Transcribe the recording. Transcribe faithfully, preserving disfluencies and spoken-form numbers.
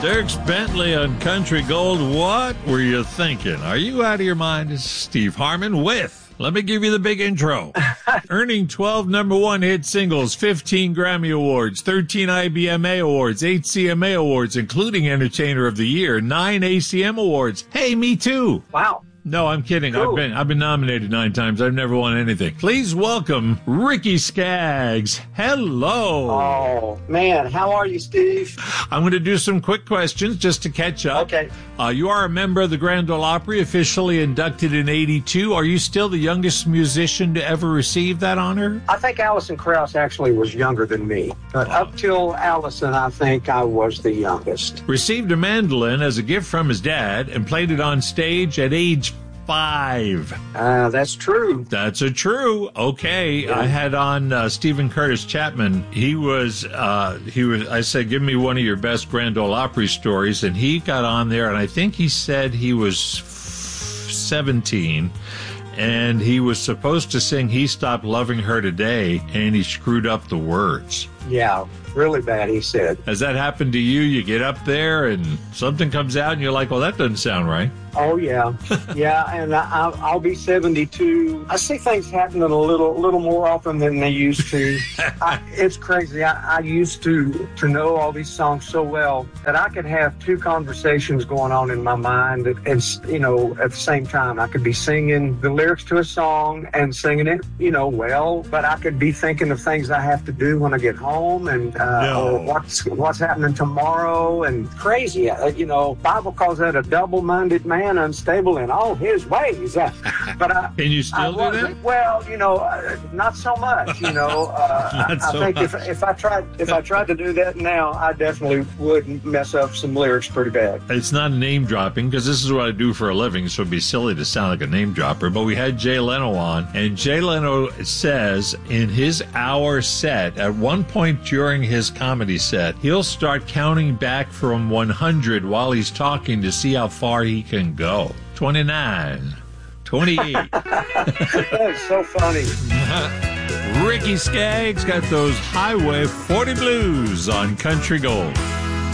Dierks Bentley on Country Gold. What were you thinking? Are you out of your mind? It's Steve Harmon with, let me give you the big intro. Earning twelve number one hit singles, fifteen Grammy Awards, thirteen I B M A Awards, eight C M A Awards, including Entertainer of the Year, nine A C M Awards. Hey, me too. Wow. No, I'm kidding. Cool. I've been I've been nominated nine times. I've never won anything. Please welcome Ricky Skaggs. Hello. Oh, man. How are you, Steve? I'm going to do some quick questions just to catch up. Okay. Uh, you are a member of the Grand Ole Opry, officially inducted in eighty-two. Are you still the youngest musician to ever receive that honor? I think Alison Krauss actually was younger than me. But Wow. up till Alison, I think I was the youngest. Received a mandolin as a gift from his dad and played it on stage at age five. Uh, that's true. That's a true. Okay, Yeah. I had on uh, Stephen Curtis Chapman. He was, uh, he was. I said, give me one of your best Grand Ole Opry stories, and he got on there, and I think he said he was f- seventeen, and he was supposed to sing "He Stopped Loving Her Today," and he screwed up the words. Yeah, really bad, he said. Has that happened to you? You get up there and something comes out, and you're like, "Well, that doesn't sound right." Oh, yeah. Yeah, and I, I'll I'll be seventy-two. I see things happening a little little more often than they used to. I, it's crazy. I, I used to, to know all these songs so well that I could have two conversations going on in my mind and, and, you know, at the same time. I could be singing the lyrics to a song and singing it, you know, well, but I could be thinking of things I have to do when I get home and uh, No. or what's, what's happening tomorrow and crazy. Uh, you know, Bible calls that a double-minded man. Unstable in all his ways, uh, but I, Can you I still do wasn't. that? Well, you know, uh, not so much. You know, uh, I, Not I so think if much. if I tried if I tried to do that now, I definitely would mess up some lyrics pretty bad. It's not name dropping because this is what I do for a living, so it'd be silly to sound like a name dropper. But we had Jay Leno on, and Jay Leno says in his hour set, at one point during his comedy set, he'll start counting back from one hundred while he's talking to see how far he can go. twenty-nine, twenty-eight. That's so funny. Ricky Skaggs got those Highway forty blues on Country Gold.